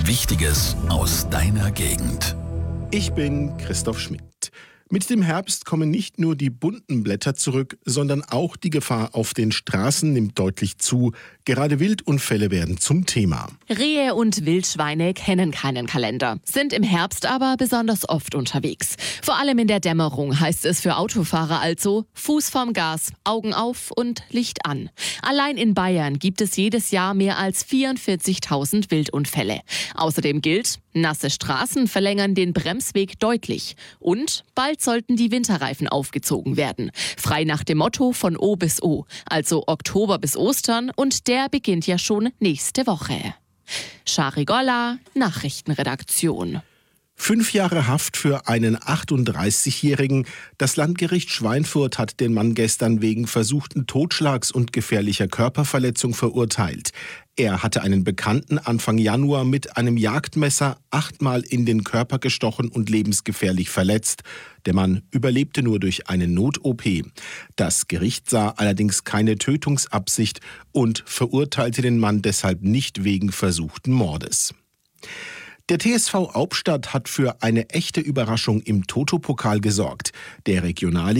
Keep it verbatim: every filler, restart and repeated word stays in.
Wichtiges aus deiner Gegend. Ich bin Christoph Schmidt. Mit dem Herbst kommen nicht nur die bunten Blätter zurück, sondern auch die Gefahr auf den Straßen nimmt deutlich zu. Gerade Wildunfälle werden zum Thema. Rehe und Wildschweine kennen keinen Kalender, sind im Herbst aber besonders oft unterwegs. Vor allem in der Dämmerung heißt es für Autofahrer also Fuß vorm Gas, Augen auf und Licht an. Allein in Bayern gibt es jedes Jahr mehr als vierundvierzigtausend Wildunfälle. Außerdem gilt, nasse Straßen verlängern den Bremsweg deutlich. Und bald sollten die Winterreifen aufgezogen werden. Frei nach dem Motto von O bis O, also Oktober bis Ostern, und der beginnt ja schon nächste Woche. Shari Golla, Nachrichtenredaktion. Fünf Jahre Haft für einen achtunddreißigjährigen. Das Landgericht Schweinfurt hat den Mann gestern wegen versuchten Totschlags und gefährlicher Körperverletzung verurteilt. Er hatte einen Bekannten Anfang Januar mit einem Jagdmesser achtmal in den Körper gestochen und lebensgefährlich verletzt. Der Mann überlebte nur durch eine Not-O P. Das Gericht sah allerdings keine Tötungsabsicht und verurteilte den Mann deshalb nicht wegen versuchten Mordes. Der T S V Hauptstadt hat für eine echte Überraschung im Toto-Pokal gesorgt. Der Regionalliga